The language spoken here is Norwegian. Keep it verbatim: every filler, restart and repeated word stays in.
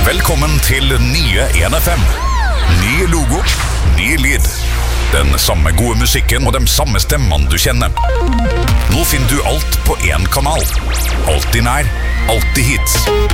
Velkommen til nye en F M. Ny logo, ny lyd. Den samme gode musikken og de samme stemmene du kjenner. Nå finner du alt på en kanal. Alltid nær, alltid hits.